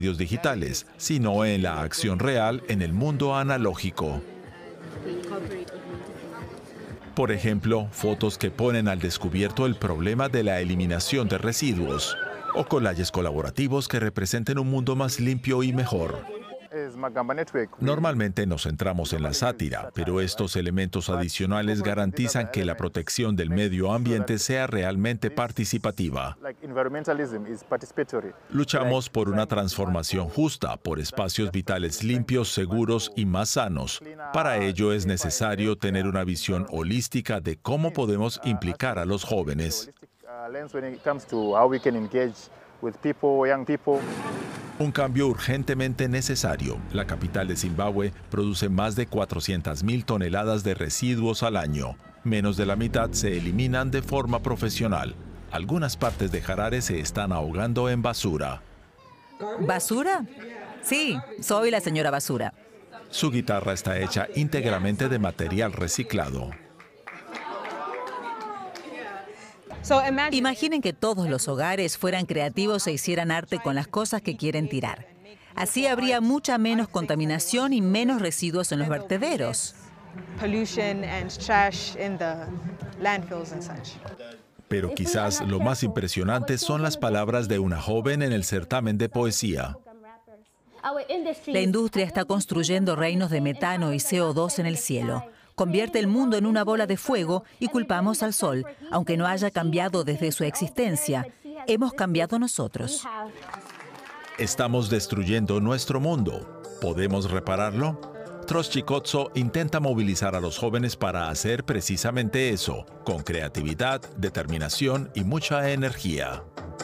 medios digitales, sino en la acción real en el mundo analógico. Por ejemplo, fotos que ponen al descubierto el problema de la eliminación de residuos, o collages colaborativos que representen un mundo más limpio y mejor. Normalmente nos centramos en la sátira, pero estos elementos adicionales garantizan que la protección del medio ambiente sea realmente participativa. Luchamos por una transformación justa, por espacios vitales limpios, seguros y más sanos. Para ello es necesario tener una visión holística de cómo podemos implicar a los jóvenes. Un cambio urgentemente necesario. La capital de Zimbabue produce más de 400.000 toneladas de residuos al año. Menos de la mitad se eliminan de forma profesional. Algunas partes de Harare se están ahogando en basura. ¿Basura? Sí, soy la señora Basura. Su guitarra está hecha íntegramente de material reciclado. Imaginen que todos los hogares fueran creativos e hicieran arte con las cosas que quieren tirar. Así habría mucha menos contaminación y menos residuos en los vertederos. Pero quizás lo más impresionante son las palabras de una joven en el certamen de poesía. La industria está construyendo reinos de metano y CO2 en el cielo. Convierte el mundo en una bola de fuego y culpamos al sol, aunque no haya cambiado desde su existencia. Hemos cambiado nosotros. Estamos destruyendo nuestro mundo. ¿Podemos repararlo? Troshchikotso intenta movilizar a los jóvenes para hacer precisamente eso, con creatividad, determinación y mucha energía.